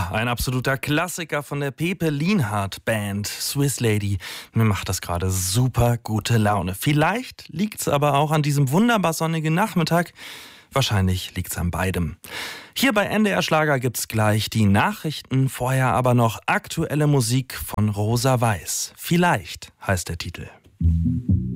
Ein absoluter Klassiker von der Pepe Lienhardt Band, Swiss Lady. Mir macht das gerade super gute Laune. Vielleicht liegt's aber auch an diesem wunderbar sonnigen Nachmittag. Wahrscheinlich liegt's an beidem. Hier bei NDR Schlager gibt's gleich die Nachrichten, vorher aber noch aktuelle Musik von Rosa Weiß. Vielleicht heißt der Titel.